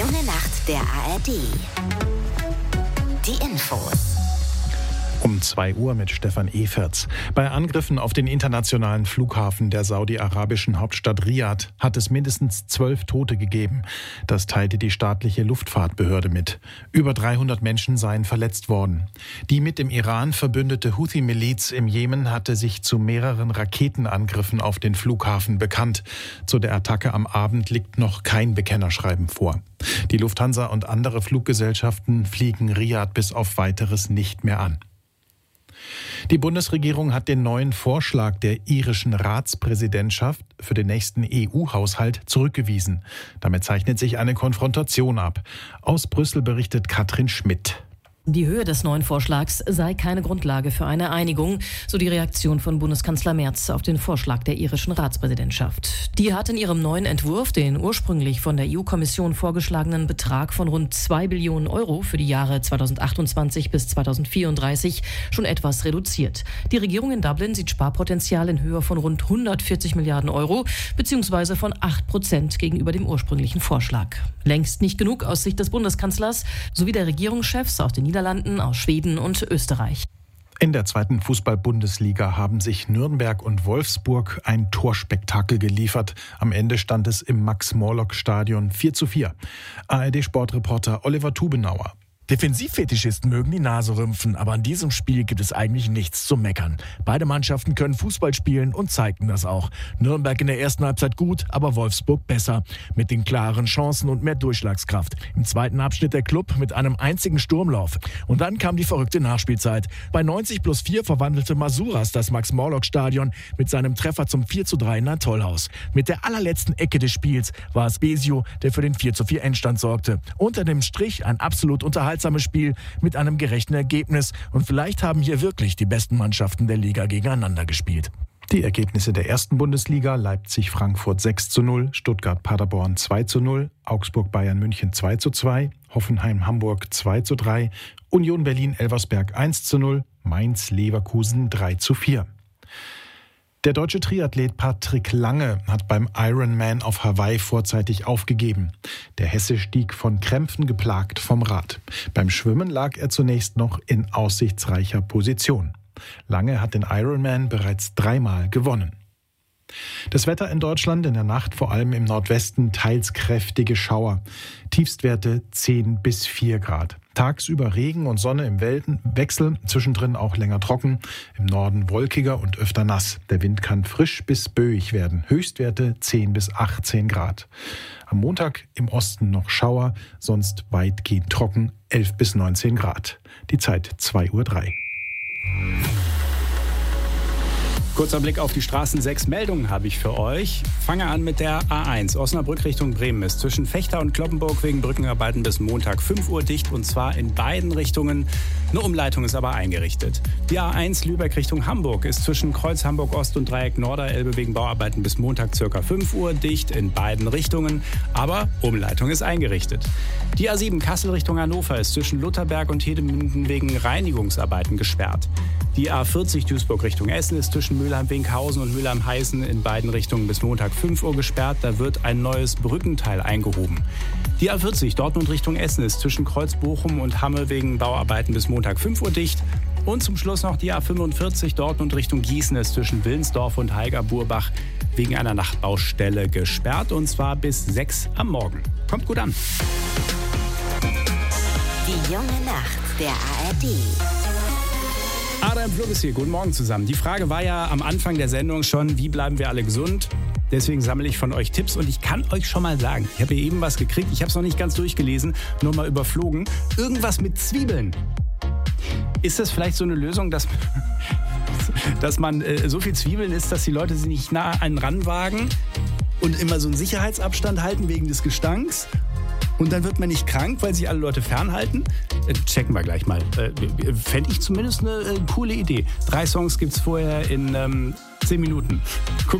junge Nacht der ARD. Die Infos. Um 2 Uhr mit Stefan Eferts. Bei Angriffen auf den internationalen Flughafen der saudi-arabischen Hauptstadt Riad hat es mindestens 12 Tote gegeben. Das teilte die staatliche Luftfahrtbehörde mit. Über 300 Menschen seien verletzt worden. Die mit dem Iran verbündete Houthi-Miliz im Jemen hatte sich zu mehreren Raketenangriffen auf den Flughafen bekannt. Zu der Attacke am Abend liegt noch kein Bekennerschreiben vor. Die Lufthansa und andere Fluggesellschaften fliegen Riad bis auf Weiteres nicht mehr an. Die Bundesregierung hat den neuen Vorschlag der irischen Ratspräsidentschaft für den nächsten EU-Haushalt zurückgewiesen. Damit zeichnet sich eine Konfrontation ab. Aus Brüssel berichtet Katrin Schmidt. Die Höhe des neuen Vorschlags sei keine Grundlage für eine Einigung, so die Reaktion von Bundeskanzler Merz auf den Vorschlag der irischen Ratspräsidentschaft. Die hat in ihrem neuen Entwurf den ursprünglich von der EU-Kommission vorgeschlagenen Betrag von rund 2 Billionen Euro für die Jahre 2028 bis 2034 schon etwas reduziert. Die Regierung in Dublin sieht Sparpotenzial in Höhe von rund 140 Milliarden Euro, beziehungsweise von 8% gegenüber dem ursprünglichen Vorschlag. Längst nicht genug aus Sicht des Bundeskanzlers sowie der Regierungschefs aus den Niederlanden, aus Schweden und Österreich. In der 2. Fußball-Bundesliga haben sich Nürnberg und Wolfsburg ein Torspektakel geliefert. Am Ende stand es im Max-Morlock-Stadion 4:4. ARD-Sportreporter Oliver Tubenauer. Defensivfetischisten mögen die Nase rümpfen, aber an diesem Spiel gibt es eigentlich nichts zu meckern. Beide Mannschaften können Fußball spielen und zeigten das auch. Nürnberg in der ersten Halbzeit gut, aber Wolfsburg besser. Mit den klaren Chancen und mehr Durchschlagskraft. Im zweiten Abschnitt der Club mit einem einzigen Sturmlauf. Und dann kam die verrückte Nachspielzeit. Bei 90+4 verwandelte Masuras das Max-Morlock-Stadion mit seinem Treffer zum 4:3 in ein Tollhaus. Mit der allerletzten Ecke des Spiels war es Besio, der für den 4:4 Endstand sorgte. Unter dem Strich ein absolut unterhaltsames Spiel mit einem gerechten Ergebnis. Und vielleicht haben hier wirklich die besten Mannschaften der Liga gegeneinander gespielt. Die Ergebnisse der 1. Bundesliga: Leipzig-Frankfurt 6:0, Stuttgart-Paderborn 2:0, Augsburg-Bayern München 2:2, Hoffenheim-Hamburg 2:3, Union Berlin-Elversberg 1:0, Mainz-Leverkusen 3:4. Der deutsche Triathlet Patrick Lange hat beim Ironman auf Hawaii vorzeitig aufgegeben. Der Hesse stieg von Krämpfen geplagt vom Rad. Beim Schwimmen lag er zunächst noch in aussichtsreicher Position. Lange hat den Ironman bereits 3-mal gewonnen. Das Wetter in Deutschland in der Nacht, vor allem im Nordwesten, teils kräftige Schauer. Tiefstwerte 10 bis 4 Grad. Tagsüber Regen und Sonne im Wechsel, zwischendrin auch länger trocken. Im Norden wolkiger und öfter nass. Der Wind kann frisch bis böig werden. Höchstwerte 10 bis 18 Grad. Am Montag im Osten noch Schauer, sonst weitgehend trocken, 11 bis 19 Grad. Die Zeit 2:03 Uhr. Kurzer Blick auf die Straßen. 6 Meldungen habe ich für euch. Fange an mit der A1. Osnabrück Richtung Bremen ist zwischen Vechta und Cloppenburg wegen Brückenarbeiten bis Montag 5 Uhr dicht, und zwar in beiden Richtungen. Eine Umleitung ist aber eingerichtet. Die A1 Lübeck Richtung Hamburg ist zwischen Kreuz Hamburg Ost und Dreieck Norderelbe wegen Bauarbeiten bis Montag ca. 5 Uhr dicht in beiden Richtungen, aber Umleitung ist eingerichtet. Die A7 Kassel Richtung Hannover ist zwischen Lutherberg und Hedemünden wegen Reinigungsarbeiten gesperrt. Die A40 Duisburg Richtung Essen ist zwischen Mülheim-Winkhausen und Mülheim-Heißen in beiden Richtungen bis Montag 5 Uhr gesperrt. Da wird ein neues Brückenteil eingehoben. Die A40 Dortmund Richtung Essen ist zwischen Kreuz-Bochum und Hamme wegen Bauarbeiten bis Montag 5 Uhr dicht. Und zum Schluss noch die A45 Dortmund Richtung Gießen ist zwischen Willensdorf und Heiger-Burbach wegen einer Nachtbaustelle gesperrt, und zwar bis 6 am Morgen. Kommt gut an. Die junge Nacht der ARD. Adam Flug ist hier. Guten Morgen zusammen. Die Frage war ja am Anfang der Sendung schon, wie bleiben wir alle gesund? Deswegen sammle ich von euch Tipps, und ich kann euch schon mal sagen, ich habe hier eben was gekriegt, ich habe es noch nicht ganz durchgelesen, nur mal überflogen. Irgendwas mit Zwiebeln. Ist das vielleicht so eine Lösung, dass man so viel Zwiebeln isst, dass die Leute sich nicht nah an einen ranwagen und immer so einen Sicherheitsabstand halten wegen des Gestanks? Und dann wird man nicht krank, weil sich alle Leute fernhalten? Checken wir gleich mal. Fände ich zumindest eine coole Idee. 3 Songs gibt's vorher in 10 Minuten.